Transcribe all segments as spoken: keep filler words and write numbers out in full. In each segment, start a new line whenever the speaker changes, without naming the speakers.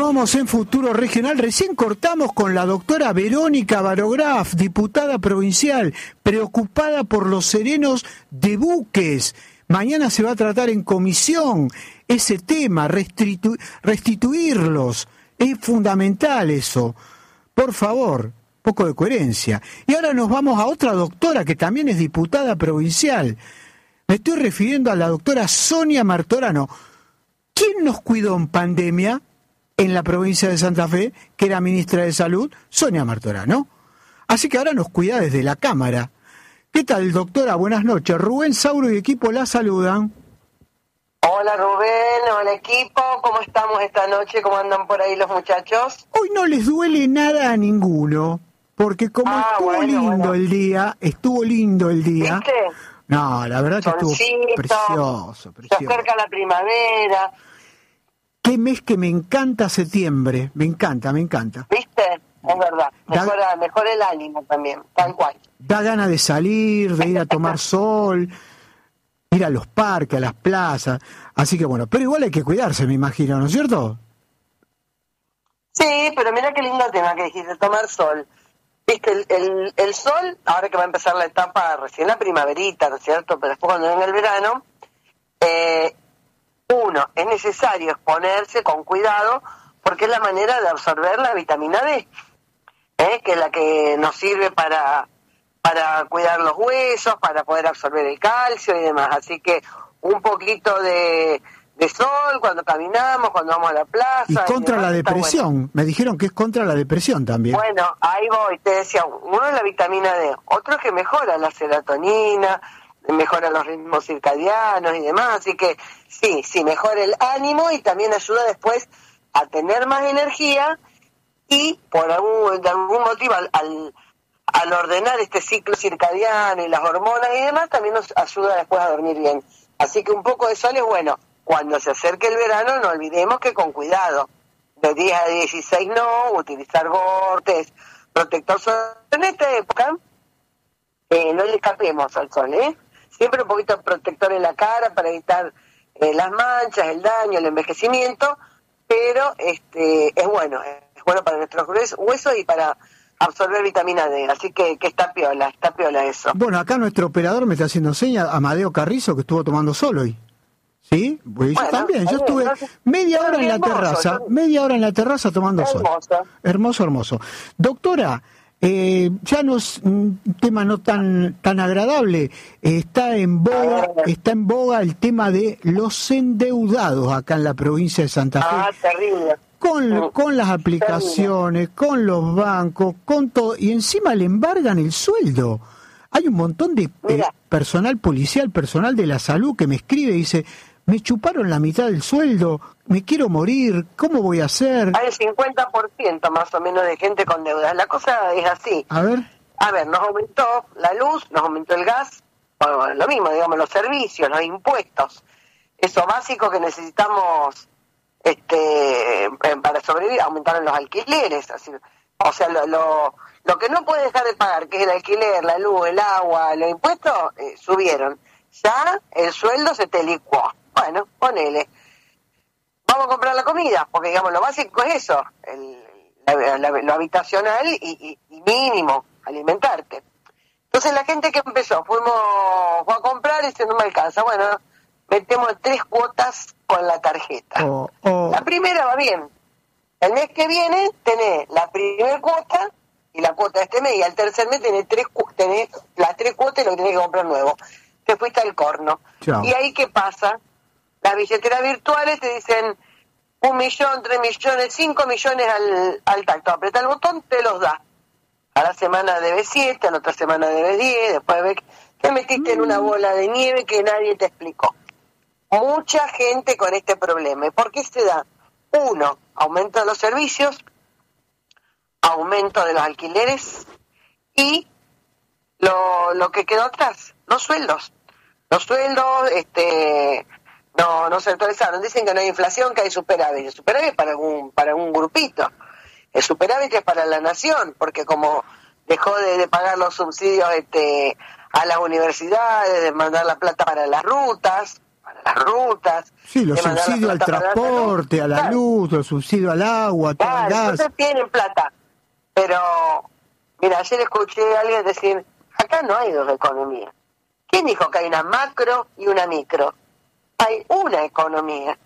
Continuamos en Futuro Regional. Recién cortamos con la doctora Verónica Barograf, diputada provincial, preocupada por los serenos de buques. Mañana se va a tratar en comisión ese tema, restitu- restituirlos. Es fundamental eso. Por favor, poco de coherencia. Y ahora nos vamos a otra doctora que también es diputada provincial. Me estoy refiriendo a la doctora Sonia Martorano. ¿Quién nos cuidó en pandemia en la provincia de Santa Fe, que era ministra de Salud? Sonia Martorano. Así que ahora nos cuida desde la Cámara. ¿Qué tal, doctora? Buenas noches. Rubén Sauro y equipo la saludan.
Hola Rubén, hola equipo, ¿cómo estamos esta noche? ¿Cómo andan por ahí los muchachos?
Hoy no les duele nada a ninguno, porque como
ah,
estuvo
bueno,
lindo
bueno.
el día, estuvo lindo el día.
¿Viste?
No, la verdad que
Solcito,
estuvo precioso, precioso.
Se acerca la primavera.
Qué mes que me encanta septiembre, me encanta, me encanta.
¿Viste? Es verdad,
Da-
mejora, mejora el ánimo también, tal cual.
Da ganas de salir, de ir a tomar sol, ir a los parques, a las plazas. Así que bueno, pero igual hay que cuidarse, me imagino, ¿no es cierto?
Sí, pero mira qué lindo tema que dijiste, tomar sol. Viste, el, el, el sol, ahora que va a empezar la etapa, recién la primaverita, ¿no es cierto? Pero después cuando venga el verano, eh, uno, es necesario exponerse con cuidado porque es la manera de absorber la vitamina D, ¿eh? Que es la que nos sirve para, para cuidar los huesos, para poder absorber el calcio y demás. Así que un poquito de... de sol, cuando caminamos, cuando vamos a la plaza.
Y contra
y
la
demás,
depresión,
bueno.
me dijeron que es contra la depresión también.
Bueno, ahí voy, te decía, uno es la vitamina D, otro es que mejora la serotonina, mejora los ritmos circadianos y demás, así que sí, sí, mejora el ánimo y también ayuda después a tener más energía y por algún, de algún motivo al, al, al ordenar este ciclo circadiano y las hormonas y demás, también nos ayuda después a dormir bien. Así que un poco de sol es bueno. Cuando se acerque el verano, no olvidemos que con cuidado, de diez a dieciséis no, utilizar gortes, protector solar. En esta época, eh, no le escapemos al sol, ¿eh? Siempre un poquito de protector en la cara para evitar eh, las manchas, el daño, el envejecimiento, pero este es bueno, es bueno para nuestros huesos y para absorber vitamina D, así que, que está piola, está piola eso.
Bueno, acá nuestro operador me está haciendo señas, Amadeo Carrizo, que estuvo tomando sol hoy. ¿Sí? Pues yo
Bueno,
también, yo
bien,
estuve
entonces,
media hora en la
hermoso,
terraza,
yo-
media hora en la terraza tomando sol.
Hermoso.
Hermoso, hermoso. Doctora, eh, ya no es un tema no tan tan agradable, está en boga, está en boga el tema de los endeudados acá en la provincia de Santa Fe.
Ah, terrible.
Con, con las aplicaciones, con los bancos, con todo, y encima le embargan el sueldo. Hay un montón de eh, personal policial, personal de la salud que me escribe y dice, me chuparon la mitad del sueldo, me quiero morir, ¿cómo voy a hacer?
Hay el cincuenta por ciento más o menos de gente con deudas. La cosa es así.
A ver.
A ver, nos aumentó la luz, nos aumentó el gas, bueno, lo mismo, digamos, los servicios, los impuestos. Eso básico que necesitamos este para sobrevivir, aumentaron los alquileres. Así, o sea, lo, lo, lo que no puede dejar de pagar, que es el alquiler, la luz, el agua, los impuestos, eh, subieron. Ya el sueldo se te licuó. Bueno, ponele. Vamos a comprar la comida, porque digamos lo básico es eso, el, la, la, lo habitacional y, y, y mínimo, alimentarte. Entonces la gente que empezó, fuimos fue a comprar y dice, no me alcanza. Bueno, metemos tres cuotas con la tarjeta.
Oh, oh.
La primera va bien. El mes que viene tenés la primera cuota y la cuota de este mes, y al tercer mes tenés, tres, tenés las tres cuotas y lo que tenés que comprar nuevo. Te fuiste al corno.
Chao.
¿Y ahí qué pasa? Las billeteras virtuales te dicen un millón, tres millones, cinco millones al, al tacto. Apreta el botón, te los da. A la semana debes siete, a la otra semana debes diez, después ves que te metiste en una bola de nieve que nadie te explicó. Mucha gente con este problema. ¿Y por qué se da? Uno, aumento de los servicios, aumento de los alquileres y lo, lo que quedó atrás, los sueldos. Los sueldos, este... No, no se actualizaron. Dicen que no hay inflación, que hay superávit. El superávit es para algún, para un grupito. El superávit es para la nación, porque como dejó de, de pagar los subsidios este, a las universidades, de mandar la plata para las rutas, para las rutas.
Sí, los subsidios al transporte, a la claro. luz, los subsidios al agua, todo
claro,
el gas.
Entonces tienen plata. Pero, mira, ayer escuché a alguien decir, acá no hay dos economías. ¿Quién dijo que hay una macro y una micro? Hay una economía.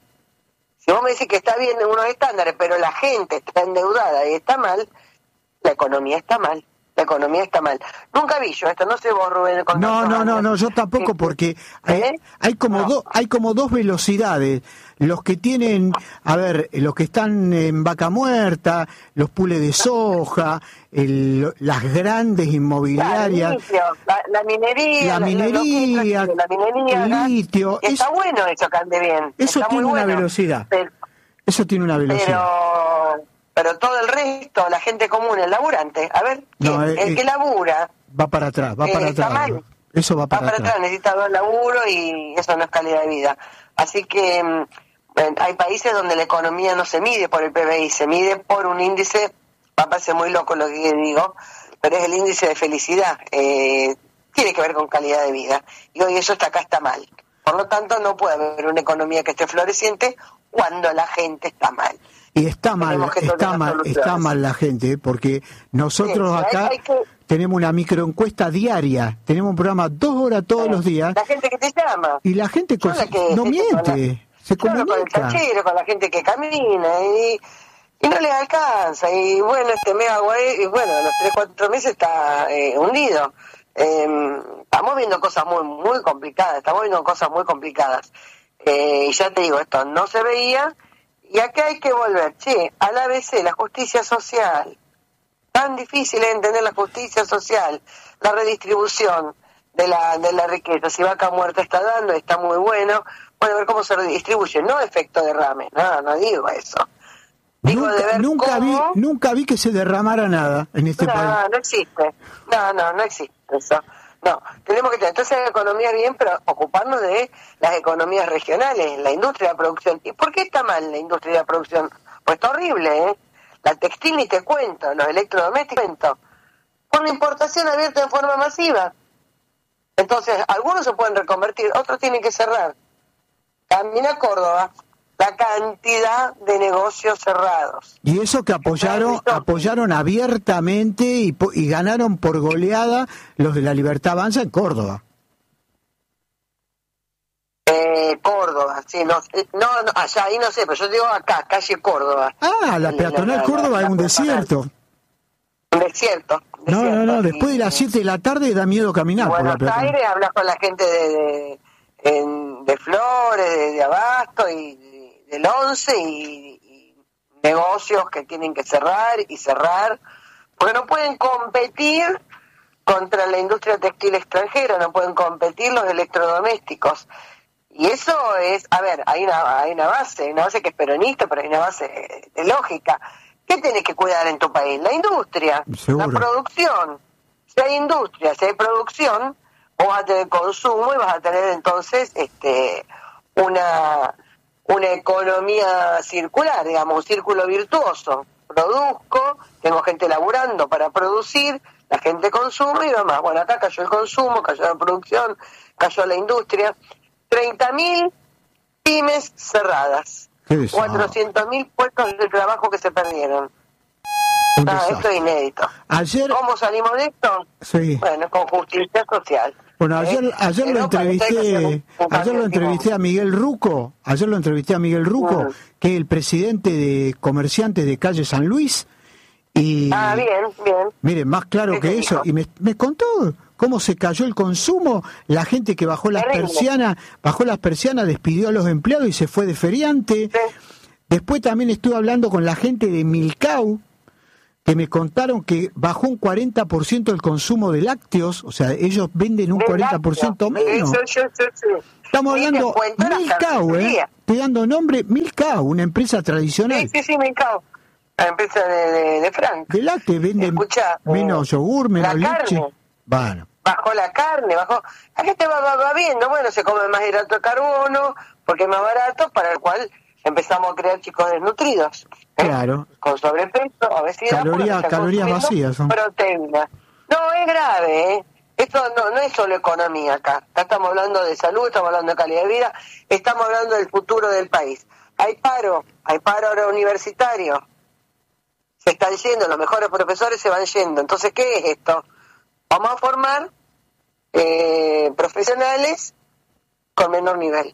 Si vos me decís que está bien en unos estándares, pero la gente está endeudada y está mal, la economía está mal. La economía está mal. Nunca vi yo esto, no sé vos, Rubén.
No, no, no, no, yo tampoco, porque hay, ¿Eh? hay como no. dos, hay como dos velocidades. Los que tienen, a ver, los que están en vaca muerta, los pules de soja, el, las grandes inmobiliarias,
la, la minería,
la minería,
la, la minería,
el litio.
Está
es,
bueno eso que ande bien.
Eso
está
tiene
muy
una
bueno,
velocidad.
Pero,
eso tiene una velocidad.
Pero, pero todo el resto, la gente común, el laburante, a ver, ¿quién? No, eh, el que labura.
Va para atrás, va para
eh,
atrás.
Mal.
Eso va para,
va para atrás. atrás. Necesita dos laburo y eso no es calidad de vida. Así que hay países donde la economía no se mide por el P B I, se mide por un índice, va a parecer muy loco lo que digo, pero es el índice de felicidad, eh, tiene que ver con calidad de vida, y hoy eso está acá está mal. Por lo tanto, no puede haber una economía que esté floreciente cuando la gente está mal.
Y está mal, está mal, está mal la gente, porque nosotros sí, acá hay, hay que... tenemos una microencuesta diaria, tenemos un programa dos horas todos sí, los días.
La gente que te llama.
Y la gente con... la que, no miente. Se
claro, con el tachero, con la gente que camina y, y no les alcanza y bueno, este mes hago y bueno, a los tres, cuatro meses está eh, hundido. Eh, estamos viendo cosas muy muy complicadas, estamos viendo cosas muy complicadas. Eh, y ya te digo, esto no se veía y acá hay que volver, che, al A B C, la justicia social. Tan difícil es entender la justicia social, la redistribución de la de la riqueza. Si Vaca Muerta está dando, está muy bueno. Bueno, a ver cómo se redistribuye, no efecto derrame, no, no digo eso. Digo
nunca,
de ver
nunca
cómo...
vi, nunca vi que se derramara nada en este
no,
país.
No, no existe, no, no, no existe eso. No, tenemos que tener, entonces la economía bien, pero ocuparnos de las economías regionales, la industria de la producción. ¿Y por qué está mal la industria de la producción? Pues está horrible, ¿eh? La textil ni te cuento, los electrodomésticos cuento. Por la importación abierta en forma masiva. Entonces, algunos se pueden reconvertir, otros tienen que cerrar. Camina Córdoba, la cantidad de negocios cerrados.
Y eso que apoyaron apoyaron abiertamente y, y ganaron por goleada los de la Libertad Avanza en Córdoba.
Eh, Córdoba, sí, no, no, no, allá ahí no sé, pero yo digo acá, calle Córdoba.
Ah, la peatonal la, Córdoba la, la, es un desierto.
Un desierto.
No, no, no, después
y,
de las siete de la tarde da miedo caminar por la
peatonal. Buenos Aires, hablas con la gente de... de En, de Flores, de, de Abasto y de, del Once y, y negocios que tienen que cerrar y cerrar porque no pueden competir contra la industria textil extranjera, no pueden competir los electrodomésticos y eso es, a ver, hay una, hay una base, hay una base que es peronista, pero hay una base de lógica. ¿Qué tienes que cuidar en tu país? La industria,
Seguro.
La producción. Si hay industria, si hay producción, vos vas a tener consumo y vas a tener entonces este una una economía circular, digamos, un círculo virtuoso. Produzco, tengo gente laburando para producir, la gente consume y demás. Bueno, acá cayó el consumo, cayó la producción, cayó la industria. treinta mil pymes cerradas, cuatrocientos mil puestos de trabajo que se perdieron. Ah, esto es inédito.
Ayer...
¿Cómo salimos de esto?
Sí.
Bueno, con justicia social.
Bueno, ayer, ¿eh? ayer lo entrevisté, ayer lo entrevisté a Miguel Ruco, ayer lo entrevisté a Miguel Ruco, uh-huh. que es el presidente de comerciantes de calle San Luis, y
ah, bien, bien.
Mire, más claro que eso, dijo? y me, me contó cómo se cayó el consumo, la gente que bajó las Terrible. persianas, bajó las persianas, despidió a los empleados y se fue de feriante. Sí. Después también estuve hablando con la gente de Milcau, que me contaron que bajó un cuarenta por ciento el consumo de lácteos, o sea, ellos venden un de cuarenta por ciento lácteo. menos. Sí, sí, sí, sí. Estamos sí, hablando Milcau, ¿eh? Estoy dando nombre, Milcau, una empresa tradicional.
Sí, sí, sí, Milcau, la empresa de, de, de Frank.
De lácteos, venden Escucha, menos yogur, menos
la
leche.
Carne.
Bueno.
Bajó la carne, bajó... La gente va, va, va viendo, bueno, se come más hidrato de carbono, porque es más barato, para el cual... empezamos a crear chicos desnutridos, ¿eh?
Claro,
con sobrepeso, obesidad,
calorías, calorías vacías son.
Proteína. No, es grave, ¿eh? Esto no, no es solo economía acá. Acá estamos hablando de salud, estamos hablando de calidad de vida, estamos hablando del futuro del país. Hay paro, hay paro ahora universitario. Se están yendo, los mejores profesores se van yendo. Entonces, ¿qué es esto? Vamos a formar eh, profesionales con menor nivel.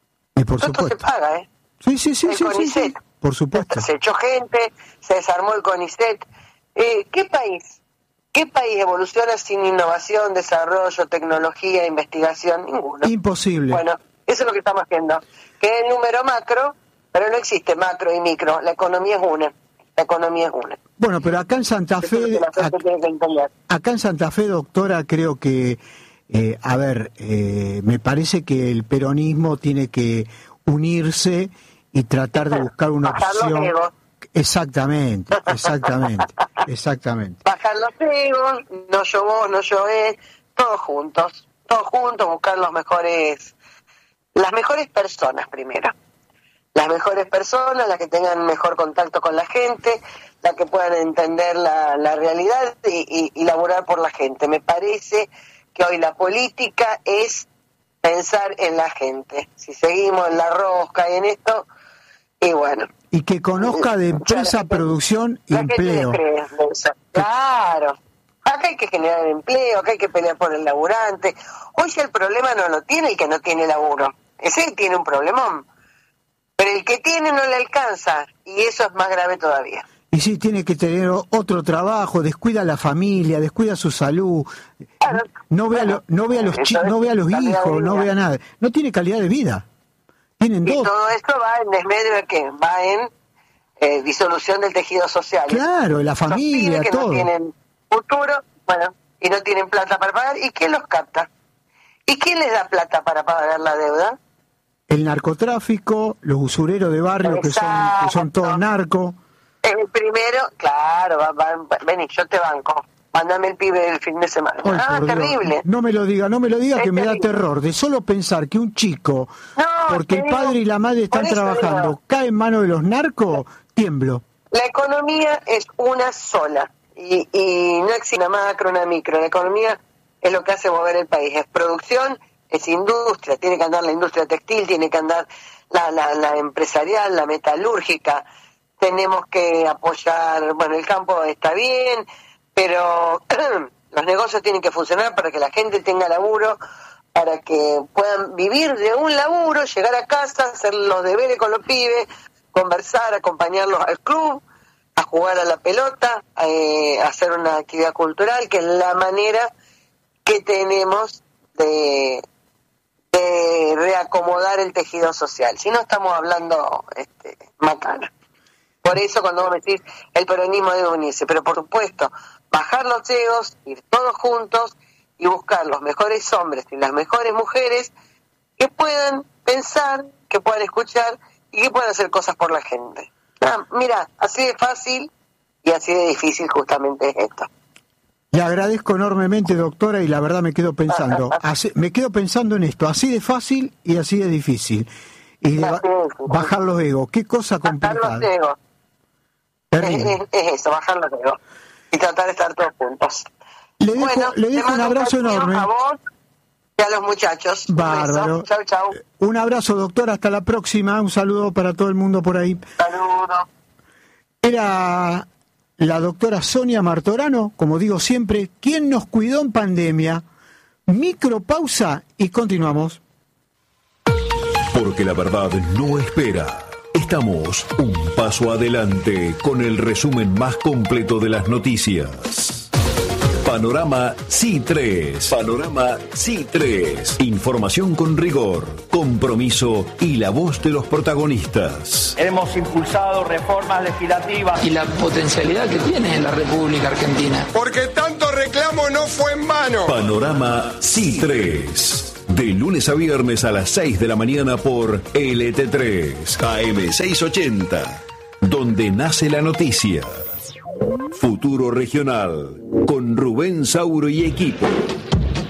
Y por
Esto
supuesto.
se paga, ¿eh?
Sí, sí, sí,
el
sí, sí,
CONICET.
sí, por supuesto.
Se echó gente, se desarmó el CONICET. Eh, ¿Qué país? ¿Qué país evoluciona sin innovación, desarrollo, tecnología, investigación? Ninguno.
Imposible.
Bueno, eso es lo que estamos haciendo. Que es el número macro, pero no existe macro y micro. La economía es una. La economía es una.
Bueno, pero acá en Santa
Eso es lo
Fe,
que la gente
ac-
tiene que entender.
acá en Santa Fe, doctora, creo que, eh, a ver, eh, me parece que el peronismo tiene que unirse y tratar de buscar una
Bajar los
opción.
egos.
Exactamente, exactamente, exactamente.
Bajar los egos, no yo vos, no yo él, todos juntos, todos juntos, buscar los mejores, las mejores personas primero. Las mejores personas, las que tengan mejor contacto con la gente, las que puedan entender la, la realidad y, y, y laburar por la gente. Me parece que hoy la política es pensar en la gente. Si seguimos en la rosca y en esto, y bueno.
Y que conozca de empresa,
gente,
producción y
la gente
empleo.
cree en eso. Claro. Acá hay que generar empleo, acá hay que pelear por el laburante. Hoy el problema no lo tiene el que no tiene laburo. Ese tiene un problemón. Pero el que tiene no le alcanza, y eso es más grave todavía.
Y sí, tiene que tener otro trabajo, descuida a la familia, descuida su salud,
Claro,
no ve a,
bueno,
lo- no ve a los chi-
eso es
no ve a los
calidad de
hijos, no
vida.
ve a nada. No tiene calidad de vida. Tienen
Y
dos.
todo esto va en desmedio de qué? Va en eh, disolución del tejido social.
Claro, la
Esos
familia,
pibes que
todo.
no tienen futuro, bueno, y no tienen plata para pagar, ¿y quién los capta? ¿Y quién les da plata para pagar la deuda?
El narcotráfico, los usureros de barrio que son, que son todos
Exacto.
narcos.
El primero, claro, va, va, va, vení, yo te banco. Mándame el pibe el fin de semana.
Ay,
ah,
por Dios.
terrible.
No me lo diga, no me lo diga,
Es
que me da
terrible.
terror. De solo pensar que un chico,
No,
porque el
te digo,
padre y la madre están
por eso
trabajando,
digo.
cae en manos de los narcos, tiemblo.
La economía es una sola y, y no existe una macro, una micro. La economía es lo que hace mover el país. Es producción, es industria. Tiene que andar la industria textil, tiene que andar la, la, la empresarial, la metalúrgica. Tenemos que apoyar, bueno, el campo está bien, pero los negocios tienen que funcionar para que la gente tenga laburo, para que puedan vivir de un laburo, llegar a casa, hacer los deberes con los pibes, conversar, acompañarlos al club, a jugar a la pelota, eh, hacer una actividad cultural, que es la manera que tenemos de, de reacomodar el tejido social. Si no, estamos hablando este, macana. Por eso cuando vos decís el peronismo debe unirse, pero por supuesto, bajar los egos, ir todos juntos y buscar los mejores hombres y las mejores mujeres que puedan pensar, que puedan escuchar y que puedan hacer cosas por la gente. Ah, mira, así de fácil y así de difícil justamente es esto.
Le agradezco enormemente, doctora, y la verdad me quedo pensando, así, me quedo pensando en esto, así de fácil y así de difícil. Y de ba- bajar los egos, qué cosa
Bajar
complicada.
los egos. Es,
Terrible.
es- es eso, bajar los egos. Y tratar de estar todos juntos.
Le dejo,
Bueno,
le
te
dejo un
mando
abrazo
cariño
enorme.
a vos y a los muchachos. Un
Bárbaro.
beso. Chau, chau.
Un abrazo, doctora, hasta la próxima. Un saludo para todo el mundo por ahí.
Saludos.
Era la doctora Sonia Martorano, como digo siempre, quien nos cuidó en pandemia. Micropausa y continuamos.
Porque la verdad no espera. Estamos un paso adelante con el resumen más completo de las noticias. Panorama C I tres. Panorama C I tres. Información con rigor, compromiso y la voz de los protagonistas.
Hemos impulsado reformas legislativas
y la potencialidad que tiene la República Argentina.
Porque tanto reclamo no fue en vano.
Panorama C I tres. De lunes a viernes a las seis de la mañana por L T tres, A M seiscientos ochenta, donde nace la noticia. Futuro Regional, con Rubén Sauro y equipo.